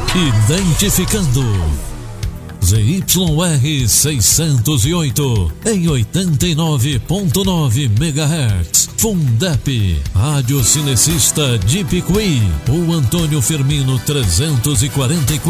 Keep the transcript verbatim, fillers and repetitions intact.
Identificando Z Y R seiscentos e oito em oitenta e nove ponto nove megahertz. Fundep, Rádio Cinecista de Picuí, o Antônio Firmino trezentos e quarenta e quatro.